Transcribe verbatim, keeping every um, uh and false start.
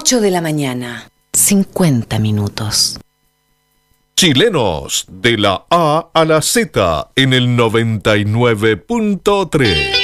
ocho de la mañana, cincuenta minutos. Chilenos, de la A a la Z, en el noventa y nueve punto tres.